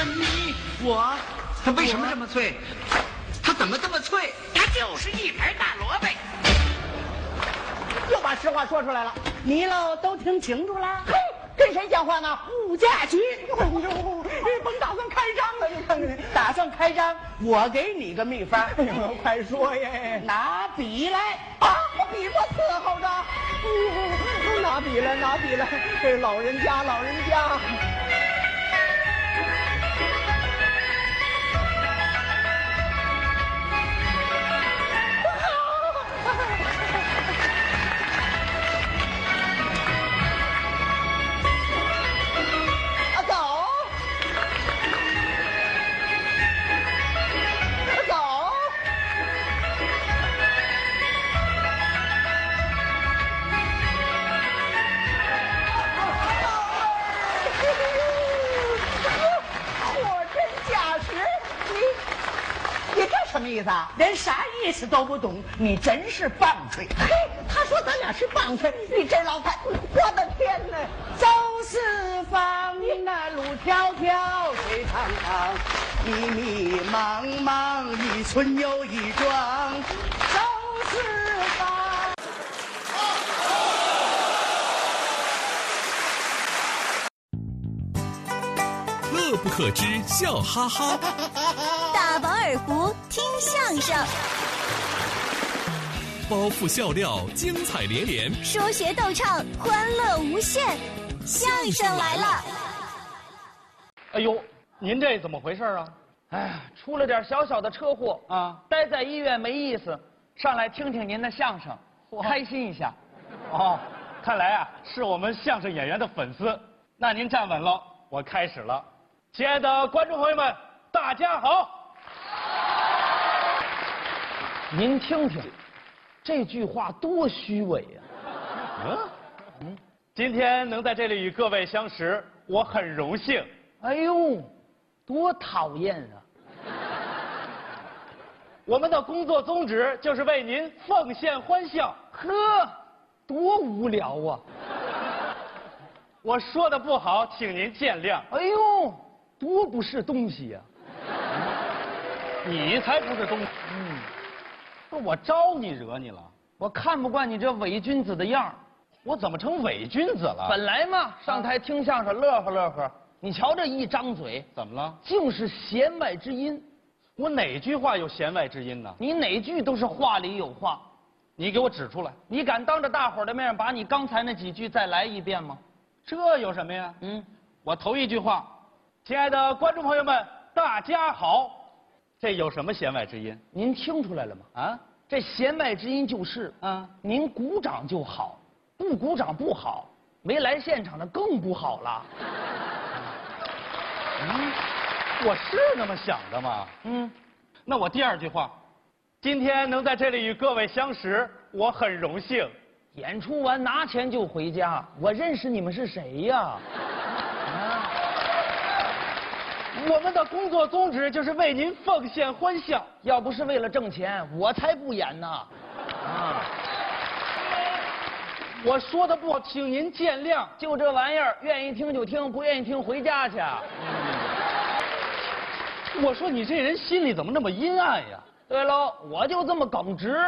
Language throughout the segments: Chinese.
他为什么这么脆？他怎么这么脆？ 它就是一盘大萝卜。 又把实话说出来了，你喽都听清楚了。嘿，跟谁讲话呢？物价局。哎呦，你甭打算开张了，你看看，打算开张，我给你个秘方。哎呦，快说耶！拿笔来啊！我笔我伺候着。拿笔来，拿笔来！这老人家，老人家。什么意思啊？连啥意思都不懂，你真是棒槌！嘿，他说咱俩是棒槌，你这老太，我的天哪！走四方，那路迢迢，水长长，迷迷茫茫，一村又一庄，走四方。 乐不可支，笑哈哈。 大饱耳福，听相声， 包袱笑料，精彩连连， 说学逗唱，欢乐无限。相声来了！ 哎呦，您这怎么回事啊？ 哎呀，出了点小小的车祸啊，待在医院没意思，上来听听您的相声，开心一下。 哦，看来啊是我们相声演员的粉丝。那您站稳了，我开始了。亲爱的观众朋友们，大家好。 您听听，这句话多虚伪呀！ 今天能在这里与各位相识，我很荣幸。 哎呦，多讨厌啊！ 我们的工作宗旨就是为您奉献欢笑。 呵，多无聊啊！ 我说的不好，请您见谅。 哎呦，多不是东西呀！ 你才不是东西。不是我招你惹你了？ 我看不惯你这伪君子的样儿。 我怎么成伪君子了？ 本来嘛，上台听相声乐呵乐呵，你瞧这一张嘴， 怎么了？ 竟是弦外之音。 我哪句话有弦外之音呢？ 你哪句都是话里有话。 你给我指出来。 你敢当着大伙儿的面把你刚才那几句再来一遍吗？ 这有什么呀？我头一句话，亲爱的观众朋友们，大家好，这有什么弦外之音？ 您听出来了吗？啊，这弦外之音就是您鼓掌就好，不鼓掌不好，没来现场的更不好了。 我是那么想的吗？那我第二句话，今天能在这里与各位相识，我很荣幸。 演出完拿钱就回家，我认识你们是谁呀？ 我们的工作宗旨就是为您奉献欢笑。 要不是为了挣钱，我才不演呢。 我说的不好，请您见谅。 就这玩意儿，愿意听就听，不愿意听回家去。 我说你这人心里怎么那么阴暗呀？ 对喽，我就这么耿直。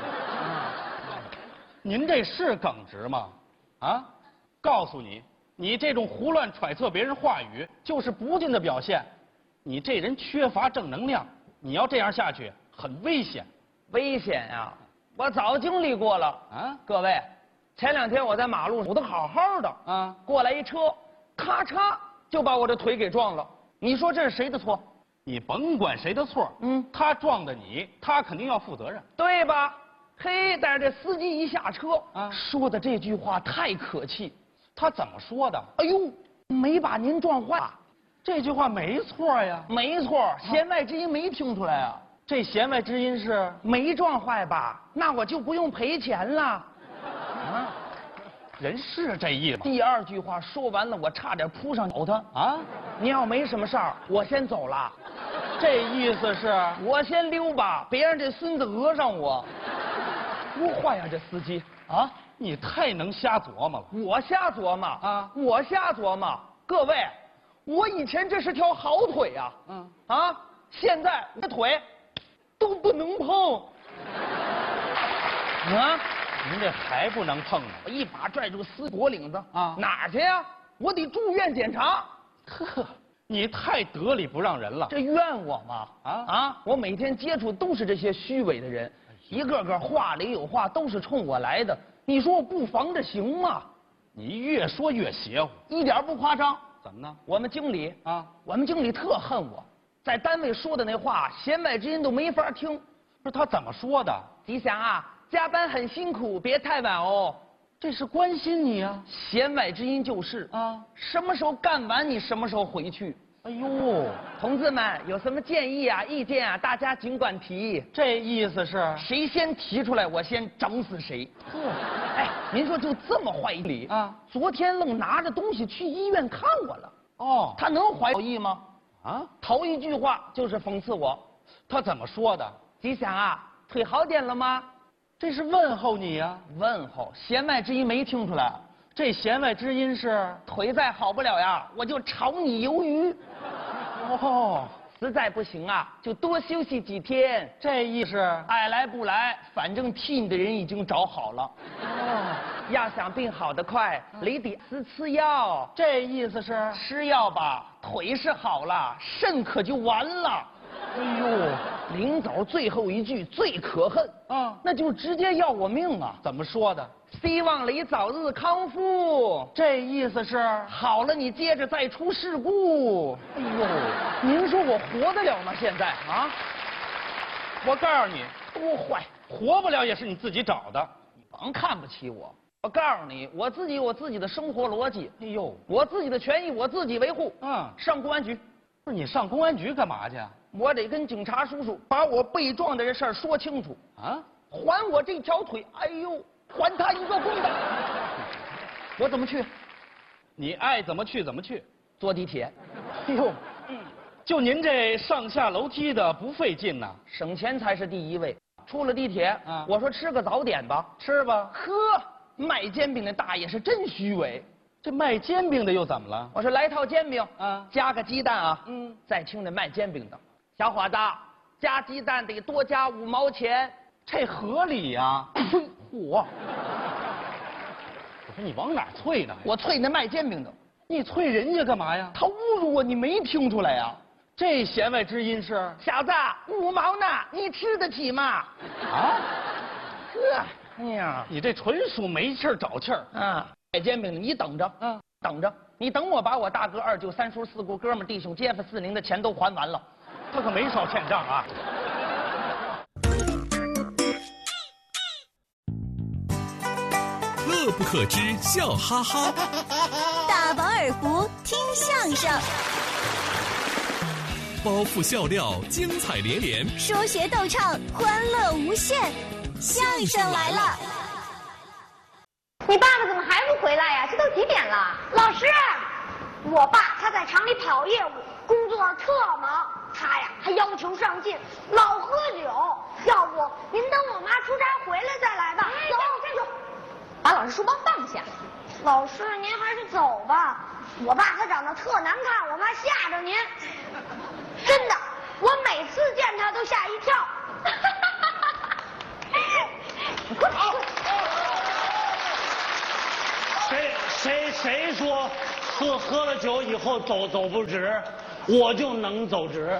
您这是耿直吗？啊，告诉你，你这种胡乱揣测别人话语，就是不敬的表现。你这人缺乏正能量，你要这样下去，很危险。 危险呀！我早经历过了啊！各位，前2天我在马路上走得好好的啊，过来一车，咔嚓就把我的腿给撞了。你说这是谁的错？ 你甭管谁的错，他撞的你，他肯定要负责任， 对吧？嘿，但是这司机一下车说的这句话太可气。 他怎么说的？ 哎呦，没把您撞坏。 这句话没错呀。 没错，弦外之音没听出来啊。 这弦外之音是没撞坏吧？那我就不用赔钱了。 人是这意思。 第二句话说完了，我差点扑上咬他啊！你要没什么事儿，我先走了。 这意思是我先溜吧，别让这孙子讹上我。多坏呀，这司机啊！ 你太能瞎琢磨了。 我瞎琢磨啊！我瞎琢磨。各位， 我以前这是条好腿呀，现在我的腿都不能碰。啊， 您这还不能碰呢？ 我一把拽住司脖领子啊，哪儿去呀？我得住院检查。 呵，你太得理不让人了。 这怨我吗？我每天接触都是这些虚伪的人，一个个话里有话，都是冲我来的。你说我不防着行吗？ 你越说越邪乎， 一点不夸张。 怎么呢？ 我们经理特恨我，在单位说的那话，弦外之音都没法听。 不是他怎么说的？ 吉祥啊，加班很辛苦，别太晚哦。 这是关心你啊。 弦外之音就是什么时候干完你什么时候回去。 哎呦， 同志们有什么建议啊、意见啊，大家尽管提。 这意思是谁先提出来，我先整死谁。哎，您说就这么坏一理啊？昨天愣拿着东西去医院看我了。哦，他能怀好意吗？头一句话就是讽刺我。 他怎么说的？ 吉祥啊，腿好点了吗？ 这是问候你呀。 问候，弦外之音没听出来。 这弦外之音是腿再好不了呀，我就炒你鱿鱼。 哦， 实在不行啊，就多休息几天。 这意思爱来不来，反正替你的人已经找好了。要想病好得快，你得吃药。 这意思是吃药吧，腿是好了，肾可就完了。 哎呦， 临走最后一句最可恨那就直接要我命啊！ 怎么说的？ 希望你早日康复。 这意思是好了，你接着再出事故。哎呦，您说我活得了吗？现在啊？ 我告诉你， 多坏， 活不了也是你自己找的。 你甭看不起我。我告诉你，我自己有我自己的生活逻辑。 哎呦， 我自己的权益我自己维护。上公安局。 不是你上公安局干嘛去？ 我得跟警察叔叔把我被撞的这事儿说清楚还我这条腿，哎呦，还他一个公道。我怎么去？ 你爱怎么去怎么去。 坐地铁。 哎呦，就您这上下楼梯的不费劲呐， 省钱才是第一位。出了地铁我说吃个早点吧， 吃吧。 呵，卖煎饼的大爷是真虚伪。 这卖煎饼的又怎么了？ 我说来套煎饼加个鸡蛋再听那卖煎饼的，小伙子，加鸡蛋得多加5毛钱， 这合理呀。 嚯！我说你往哪啐呢？ 我啐那卖煎饼的。 你啐人家干嘛呀？ 他侮辱我，你没听出来呀？ 这弦外之音是小子5毛呢，你吃得起吗？呵，哎呀， 你这纯属没气儿找气儿卖煎饼的，你等着，等着，你等我把我大哥、二舅、三叔、四姑、哥们、弟兄、街坊、四邻的钱都还完了， 他可没少欠账啊。 乐不可支，笑哈哈。 大饱耳福，听相声。 包袱笑料，精彩连连。 说学逗唱，欢乐无限。相声来了。 你爸爸怎么还不回来呀？这都几点了？老师，我爸他在厂里跑业务，工作特忙，他呀还要求上进，老喝酒。要不您等我妈出差回来再来吧。走，站住！把老师书包放下。老师，您还是走吧。我爸他长得特难看，我怕吓着您。真的，我每次见他都吓一跳。快！ 谁说喝了酒以后走不直，我就能走直。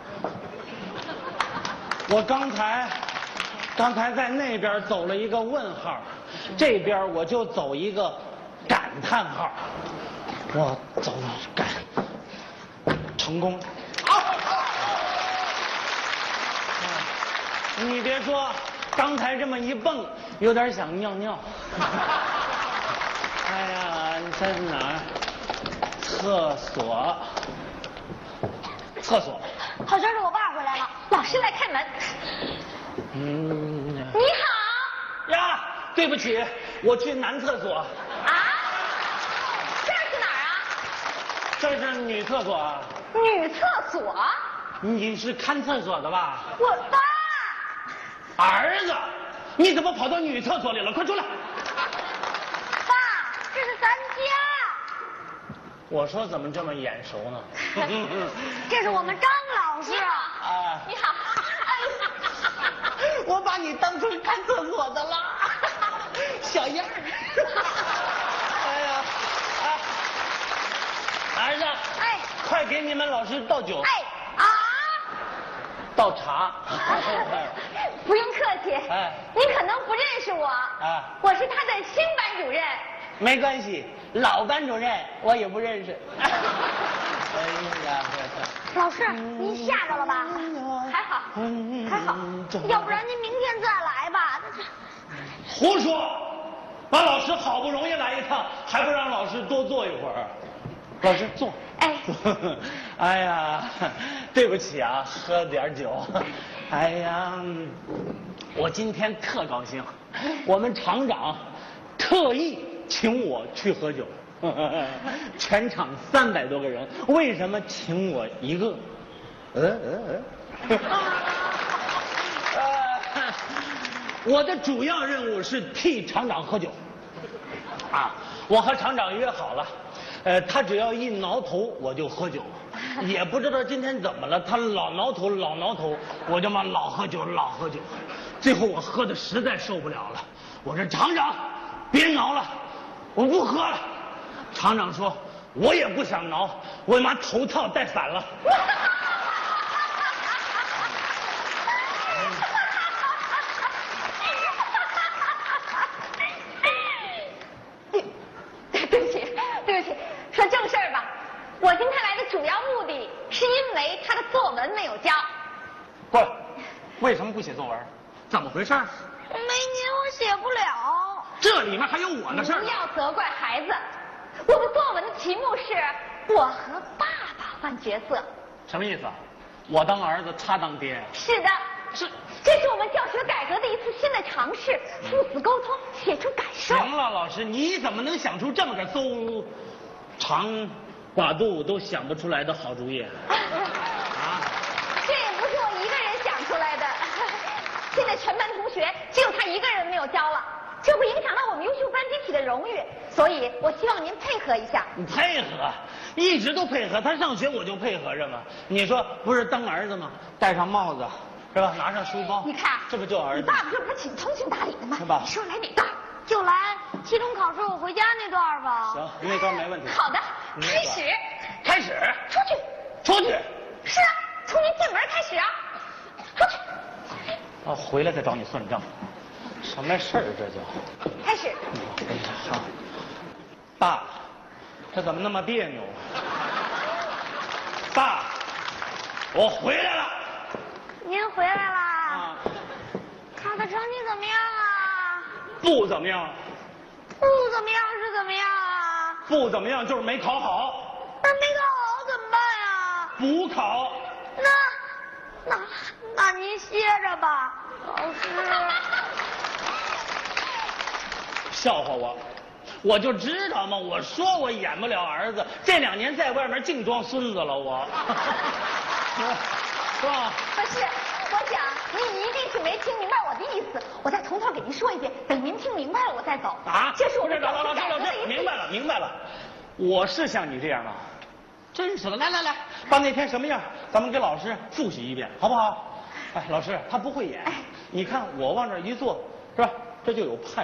我刚才在那边走了一个问号，这边我就走一个感叹号。我走感成功。你别说，刚才这么一蹦，有点想尿尿。哎呀，你在哪儿？厕所。 好像是我爸回来了，老师来开门。你好。 呀，对不起，我去男厕所。 这是哪儿啊？ 这是女厕所。 女厕所？ 你是看厕所的吧？ 我爸。 儿子，你怎么跑到女厕所里了？快出来！ 爸，这是咱家。 我说怎么这么眼熟呢？ 这是我们张老师啊。 啊， 你好。 我把你当成看厕所的了，小样儿。 哎呀，儿子， 哎， 快给你们老师倒酒。 哎啊， 倒茶。 不用客气。 哎， 你可能不认识我。 啊， 我是他的新班主任。 没关系，老班主任我也不认识。哎呀， 老师，您吓着了吧？还好，还好，要不然您明天再来吧。 胡说！把老师好不容易来一趟，还不让老师多坐一会儿？老师坐。 哎， 哎呀，对不起啊，喝点酒。哎呀，我今天特高兴，我们厂长特意请我去喝酒。全场300多个人，为什么请我一个？我的主要任务是替厂长喝酒。啊，我和厂长约好了，他只要一挠头我就喝酒，也不知道今天怎么了，他老挠头，我就嘛老喝酒。最后我喝的实在受不了了，我说厂长，别挠了，我不喝了。厂长说，我也不想挠，我把头套戴反了。 对不起，说正事儿吧。我今天来的主要目的是因为他的作文没有交。 不，为什么不写作文？怎么回事？ 没您我写不了。 这里面还有我的事儿。 不要责怪孩子。我的作文的题目是我和爸爸换角色。 什么意思啊？我当儿子，他当爹。 是的，这是我们教学改革的一次新的尝试，父子沟通，写出感受。 行了，老师，你怎么能想出这么个馊长寡肚都想不出来的好主意啊？ 这也不是我一个人想出来的，现在全班同学只有他一个人没有交了，这会影响到我们优秀班集体的荣誉，所以我希望您配合一下。 你配合，一直都配合，他上学我就配合着嘛。你说不是当儿子吗？戴上帽子是吧？拿上书包， 你看， 这不就儿子？ 你爸爸这不是挺通情达理的吗？ 是吧？ 你说来哪段？就来期中考试我回家那段吧。 行，那段没问题。 好的，开始。 开始。 出去。 出去。 是啊，从您进门开始啊。出去。 啊，回来再找你算账。什么事儿这就？ 开始。 好。爸，这怎么那么别扭？爸，我回来了。 您回来啦？ 啊。 考的成绩怎么样啊？ 不怎么样。 不怎么样是怎么样啊？ 不怎么样就是没考好。 那没考好怎么办呀？ 补考。 那您歇着吧，老师。 笑话我，我就知道嘛！我说我演不了儿子，这2年在外面净装孙子了，我。是吧？ 不是，我想您一定是没听明白我的意思，我再从头给您说一遍，等您听明白了我再走。 啊？ 这是我们老师，明白了。我是像你这样吗？真是的，来，把那天什么样，咱们给老师复习一遍，好不好？哎，老师他不会演，你看我往这一坐，是吧？这就有派。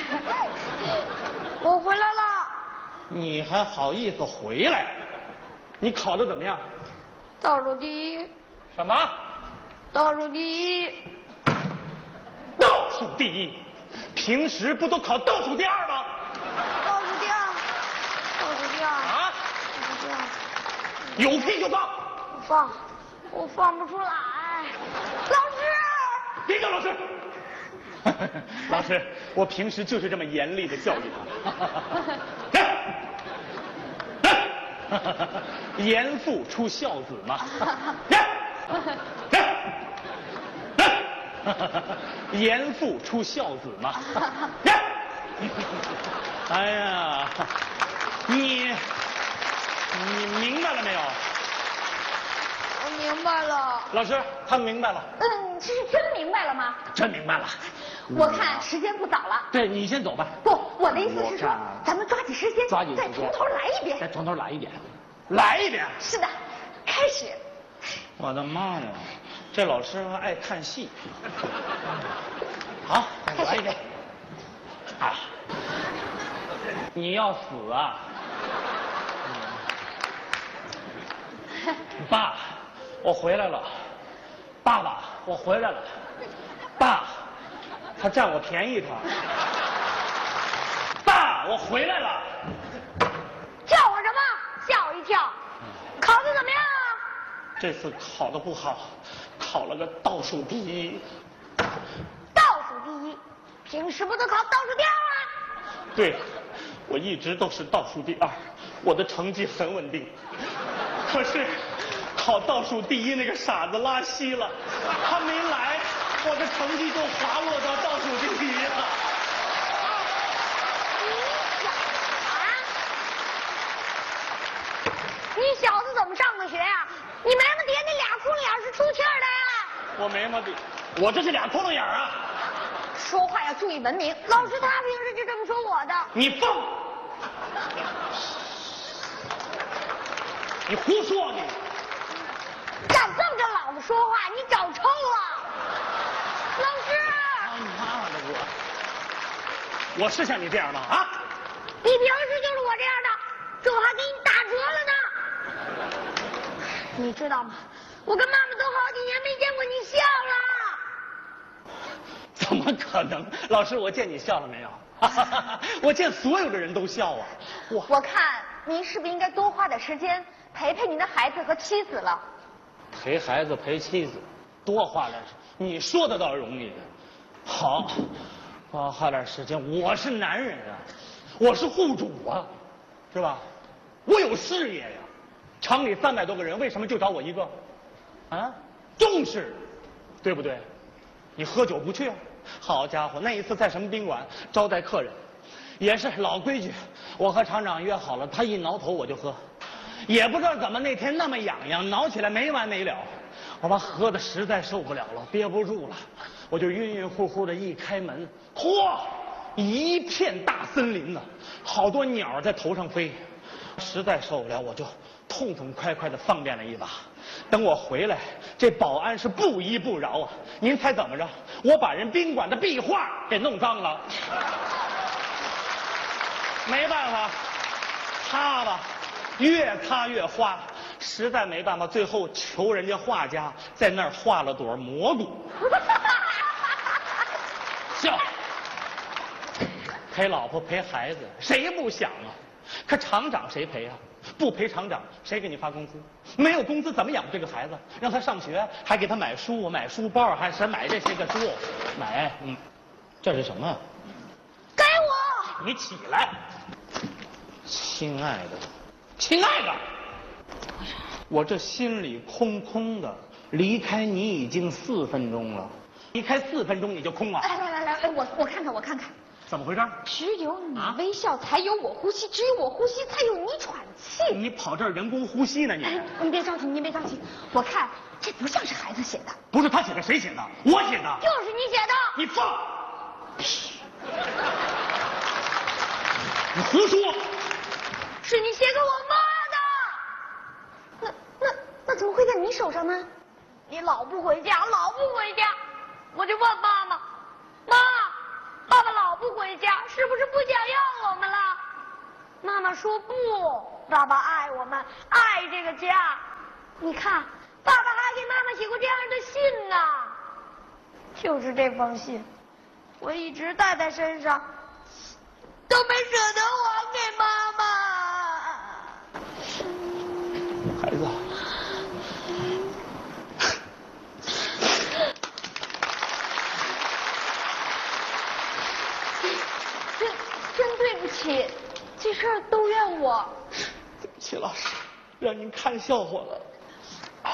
我回来了。 你还好意思回来？你考得怎么样？ 倒数第一。 什么？ 倒数第一。 倒数第一？平时不都考倒数第2吗？ 倒数第2。啊？倒数第2。 有屁就放。 我放不出来。老师。 别叫老师。老师，我平时就是这么严厉的教育他。严父出孝子嘛。严父出孝子嘛。哎呀，你明白了没有？ 我明白了。 老师，他明白了。 这是真明白了吗？ 真明白了。 我看时间不早了。 对，你先走吧。 不，我的意思是说，咱们抓紧时间，再从头来一遍。 再从头来一遍，来一遍。 是的，开始。 我的妈呀，这老师还爱看戏。好，再来一遍。啊，你要死啊！爸，我回来了。爸爸，我回来了。爸，他占我便宜他。爸，我回来了。 叫我什么？吓我一跳。考得怎么样啊？ 这次考得不好，考了个倒数第一。 倒数第一，平时不都考倒数第二吗？ 对，我一直都是倒数第二，我的成绩很稳定。可是考倒数第一那个傻子拉稀了，他没来，我的成绩就滑落到倒数第一了。 你小子怎么上的学呀？你眉毛底下那俩窟窿眼是出气儿的呀？ 我眉毛底，我这是俩窟窿眼啊！ 说话要注意文明，老师他平时就这么说我的。 你放！你胡说你！ 敢这么跟老子说话，你找抽了！老师！ 他妈的我是像你这样吗？啊！ 你平时就是我这样的，这我还给你打折了呢。你知道吗？我跟妈妈都好几年没见过你笑了。 怎么可能？老师，我见你笑了没有？我见所有的人都笑啊！ 我看您是不是应该多花点时间陪陪您的孩子和妻子了？ 陪孩子陪妻子，多花点时间，你说的倒容易。好，多花点时间。我是男人啊，我是户主啊，是吧？我有事业呀。厂里300多个人，为什么就找我一个？啊，重视，对不对？你喝酒不去啊？好家伙，那一次在什么宾馆招待客人，也是老规矩，我和厂长约好了，他一挠头我就喝，也不知道怎么那天那么痒痒，挠起来没完没了，我把喝的实在受不了了，憋不住了，我就晕晕乎乎的一开门，嚯，一片大森林呢，好多鸟在头上飞，实在受不了，我就痛痛快快的放便了一把。等我回来，这保安是不依不饶啊！您猜怎么着？我把人宾馆的壁画给弄脏了。没办法，擦吧，越擦越花，实在没办法，最后求人家画家在那儿画了朵蘑菇。笑，陪老婆陪孩子，谁不想啊？可厂长谁陪啊？不陪厂长，谁给你发工资？没有工资怎么养这个孩子？让他上学，还给他买书、买书包，还是买这些个书，买，这是什么？ 给我！ 你起来，亲爱的，亲爱的，我这心里空空的，离开你已经4分钟了，离开4分钟你就空了。 来，我看看，我看看。 怎么回事？ 只有你微笑，才有我呼吸；只有我呼吸，才有你喘气。 你跑这儿人工呼吸呢？ 您别着急，您别着急。我看这不像是孩子写的。 不是他写的，谁写的？我写的。 就是你写的。 你放！你胡说！ 是你写给我妈的。那怎么会在你手上呢？你老不回家，老不回家，我就问妈妈，妈。爸爸老不回家，是不是不想要我们了？妈妈说不，爸爸爱我们，爱这个家。你看，爸爸还给妈妈写过这样的信呢。就是这封信，我一直带在身上，都没舍得还给妈妈。 孩子。 真对不起，这事儿都怨我。 对不起，老师，让您看笑话了。